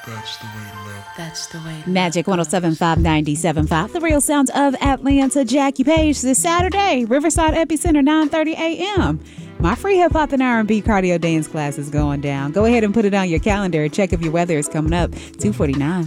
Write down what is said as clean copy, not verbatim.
That's the way to love. That's the way. Magic 107.5, 97.5, the real sounds of Atlanta. Jackie Page this Saturday, Riverside Epicenter, 9:30 a.m. My free hip hop and R&B cardio dance class is going down. Go ahead and put it on your calendar. Check if your weather is coming up. 2:49.